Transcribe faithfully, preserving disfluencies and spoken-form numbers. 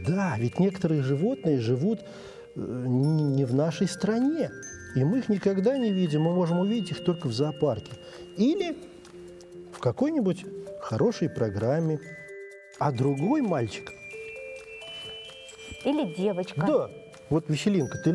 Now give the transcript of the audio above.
Да, ведь некоторые животные живут э, не в нашей стране, и мы их никогда не видим, мы можем увидеть их только в зоопарке или в какой-нибудь хорошей программе. А другой мальчик... Или девочка. Да, вот, Веселинка, ты